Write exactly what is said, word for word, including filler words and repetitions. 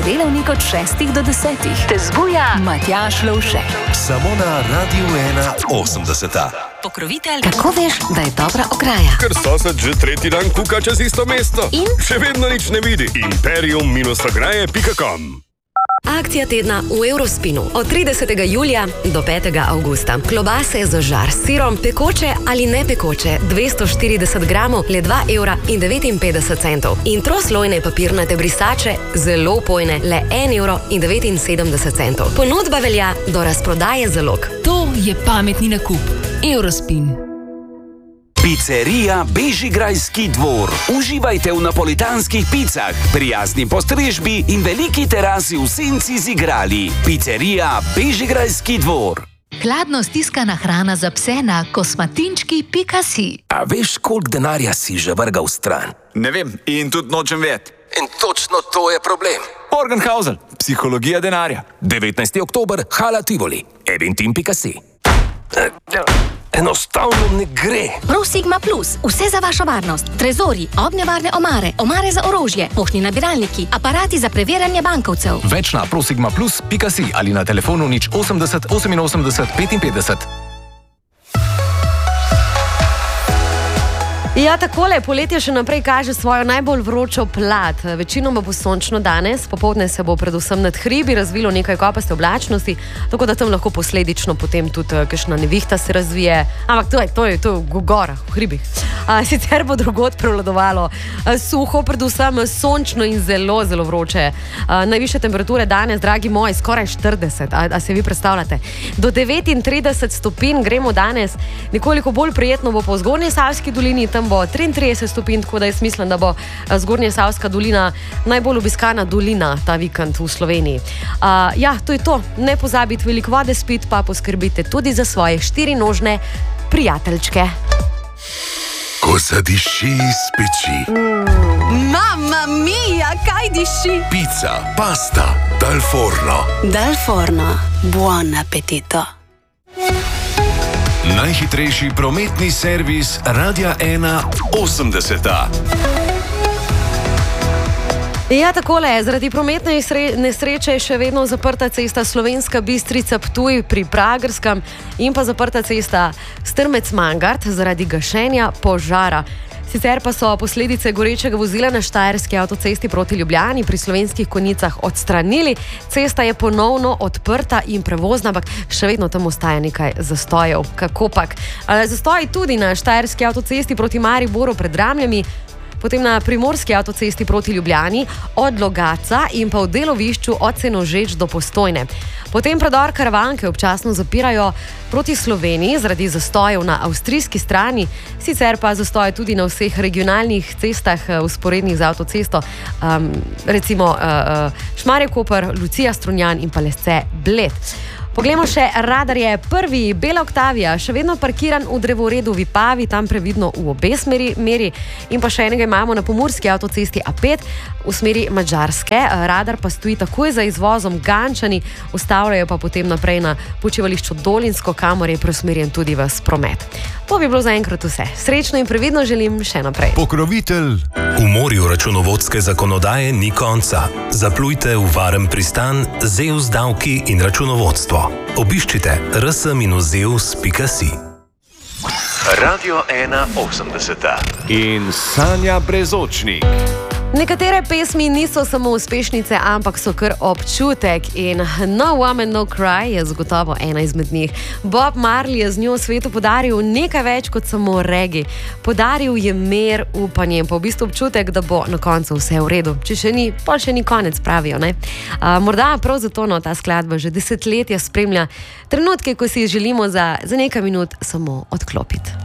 delavnik od šestih do desetih te zbuja Matjaž Lovšek. Samo na Radiu ena osemdeseta. Pokrovitelj. Kako veš, da je dobra ograja? Ker sosed že tretji dan kuka čez isto mesto. In? Še vedno nič ne vidi. imperium ograje pika com. Akcija tedna v Eurospinu od tridesetega julija do petega avgusta. Klobase za žar s sirom, pekoče ali ne pekoče, dvesto štirideset gramov, le dva evra in devetinpetdeset centov. In troslojne papirnate brisače, zelo pojne, le en evro in devetinsedemdeset centov. Ponudba velja do razprodaje zalog. To je pametni nakup. Eurospin. Pizzerija Bežigrajski dvor. Uživajte v napolitanskih picah, prijazni postrežbi in veliki terasi v senci z igrali. Pizzerija Bežigrajski dvor. Hladno stiskana hrana za pse na kosmatinčki pika si. A veš, koliko denarja si že vrgal stran? Ne vem in tudi nočem vedeti. In točno to je problem. Morgenhausen, psihologija denarja. devetnajsti oktober, Hala Tivoli, eventim pika si. Enostavno ne gre. ProSigma Plus, vse za vašo varnost. Trezori, ognjevarne omare, omare za orožje, poštni nabiralniki, aparati za preverjanje bankovcev. Več na prosigma plus pika si ali na telefonu nič osemdeset oseminosemdeset petinpetdeset. Ja, takole, poletje še naprej kaže svojo najbolj vročo plat. Večinoma bo sončno danes, popoldne se bo predvsem nad hribi razvilo nekaj kopaste oblačnosti, tako da tam lahko posledično potem tudi kakšna nevihta se razvije. Ampak to je, to je, to je v gorah, v hribih. A, sicer bo drugod prevladovalo a, suho, predvsem sončno in zelo, zelo vroče. A, najvišje temperature danes, dragi moji, skoraj štirideset. A, a se vi predstavljate? Do devetintrideset stopinj gremo danes. Nekoliko bolj prijetno bo po Zgornjesavski dolini, tam bo triintrideset stopinj, tako da jaz mislim, da bo Zgornjesavska dolina najbolj obiskana dolina ta vikend v Sloveniji. Uh, ja, to je to. Ne pozabite veliko vode spiti, pa poskrbite tudi za svoje štirinožne prijateljčke. Ko zadiši iz peči. Mm. Mamma mia, kaj diši? Pica, pasta, dal forno. Dal forno, buon appetito. Najhitrejši prometni servis Radia ena osemdeseta. Ja, takole, zaradi prometne nesreče je še vedno zaprta cesta Slovenska Bistrica-Ptuj pri Pragerskem in pa zaprta cesta Strmec-Mangart zaradi gašenja požara. Sicer pa so posledice gorečega vozila na štajerski avtocesti proti Ljubljani pri Slovenskih Konjicah odstranili. Cesta je ponovno odprta in prevozna, ampak še vedno tam ostaja nekaj zastojev. Kakopak. Zastoji tudi na štajerski avtocesti proti Mariboru pred Ramljami, potem na primorski avtocesti proti Ljubljani od Logatca in pa v delovišču od Senožeč do Postojne. Potem predor Karavanke občasno zapirajo proti Sloveniji zaradi zastojev na avstrijski strani, sicer pa zastoje tudi na vseh regionalnih cestah vzporednih z avtocesto, um, recimo uh, Šmarje-Koper, Lucija-Strunjan in pa Lesce-Bled. Poglejmo še radarje. Prvi, Bela Octavia, še vedno parkiran v drevoredu Vipavi, tam previdno v obe smeri meri. In pa še enega imamo na pomurski avtocesti A pet v smeri Madžarske. Radar pa stoji takoj za izvozom Gančani, ustavljajo pa potem naprej na počivališču Dolinsko, kamor je preusmerjen tudi ves promet. To bi bilo zaenkrat vse. Srečno in previdno želim še naprej. Pokrovitelj. V morju računovodske zakonodaje ni konca. Zaplujte v varen pristan Zeus davki in računovodstvo. Obiščite r s minus zeus pika si. Radio ena osemdeseta. In Sanja Brezočnik. Nekatere pesmi niso samo uspešnice, ampak so kar občutek in No Woman No Cry je zagotovo ena izmed njih. Bob Marley je z njo svetu podaril nekaj več kot samo reggae. Podaril je mir, upanje in pa v bistvu občutek, da bo na koncu vse v redu. Če še ni, pa še ni konec, pravijo, ne? A, morda prav zato no, ta skladba že desetletja spremlja trenutke, ko si želimo za, za nekaj minut samo odklopiti.